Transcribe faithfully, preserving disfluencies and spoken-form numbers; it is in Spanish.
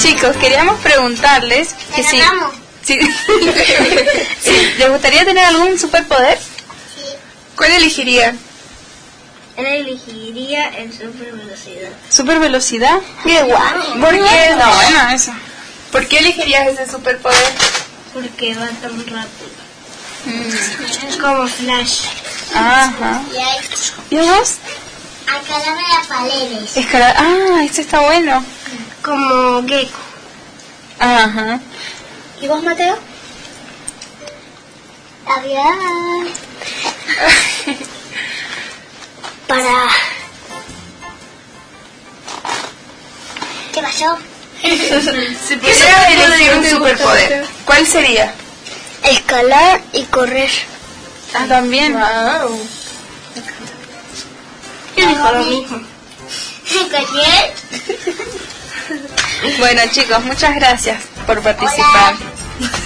Chicos, queríamos preguntarles que si, si, si les gustaría tener algún superpoder. Sí. ¿Cuál elegirían? Él elegiría el super velocidad. ¿Super velocidad? ¡Qué guay! ¿Por qué? No, bueno, eso. ¿Por qué elegirías ese superpoder? Porque va tan rápido. Mm. Es como Flash. Ajá. Y hay... ¿Y vos? Escalar las paredes. Escalar. Ah, ese está bueno. Como Gecko. Ajá. ¿Y vos, Mateo? Aviar. Para... ¿Qué pasó? Si pudieras elegir un superpoder, ¿cuál sería? Escalar y correr. Ah, también. Wow. Yo dijo lo mismo. Bueno, chicos, muchas gracias por participar. Hola.